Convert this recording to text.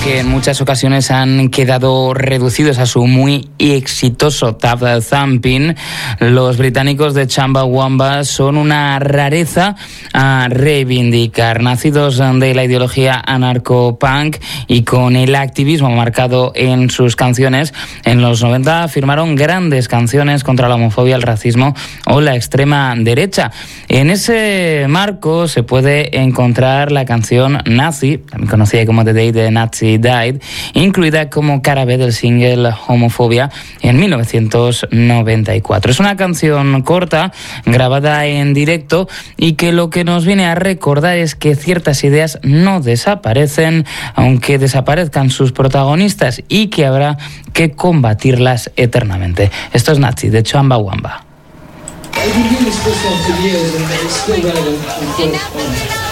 que en muchas ocasiones han quedado reducidos a su muy exitoso tap thumping, los británicos de Chumbawamba son una rareza a reivindicar. Nacidos de la ideología anarcopunk y con el activismo marcado en sus canciones, en los 90 firmaron grandes canciones contra la homofobia, el racismo o la extrema derecha. En ese marco se puede encontrar la canción Nazi, también conocida como The Day the Nazi Died, incluida como cara B del single Homofobia en 1994. Es una canción corta, grabada en directo, y que lo que nos viene a recordar es que ciertas ideas no desaparecen, aunque desaparezcan sus protagonistas, y que habrá que combatirlas eternamente. Esto es Nazi, de Chumbawamba. I've been doing this for years and it's still relevant.